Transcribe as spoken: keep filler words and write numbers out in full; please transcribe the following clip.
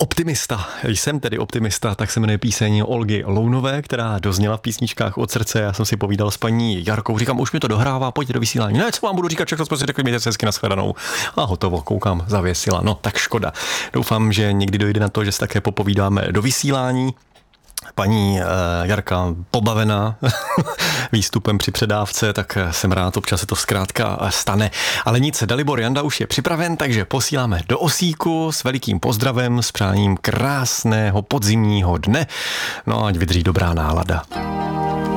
Optimista. Jsem tedy optimista, tak se jmenuje píseň Olgy Lounové, která dozněla v písničkách od srdce. Já jsem si povídal s paní Jarkou, říkám, už mi to dohrává, pojďte do vysílání. Ne, co vám budu říkat, všechno jsme si řekli, mějte se hezky, nashledanou. A hotovo, koukám, zavěsila. No, tak škoda. Doufám, že někdy dojde na to, že se také popovídáme do vysílání. Paní uh, Jarka pobavená výstupem při předávce, tak jsem rád, občas se to zkrátka stane. Ale nic, Dalibor Janda už je připraven, takže posíláme do Osíku s velikým pozdravem, s přáním krásného podzimního dne. No ať vydrží dobrá nálada.